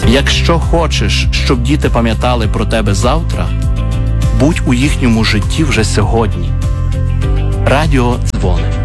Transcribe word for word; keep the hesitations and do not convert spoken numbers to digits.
Якщо хочеш, щоб діти пам'ятали про тебе завтра, будь у їхньому житті вже сьогодні. Радіо Дзвони.